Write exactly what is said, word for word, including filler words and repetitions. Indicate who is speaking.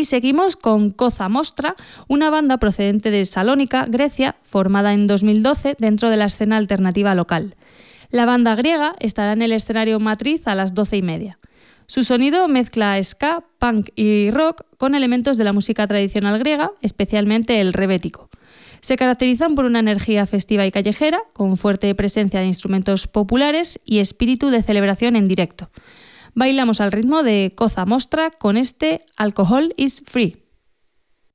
Speaker 1: seguimos con Koza Mostra, una banda procedente de Salónica, Grecia, formada en dos mil doce dentro de la escena alternativa local. La banda griega estará en el escenario Matriz a las doce y media. Su sonido mezcla ska, punk y rock con elementos de la música tradicional griega, especialmente el rebético. Se caracterizan por una energía festiva y callejera, con fuerte presencia de instrumentos populares y espíritu de celebración en directo. Bailamos al ritmo de Koza Mostra con este Alcohol is Free.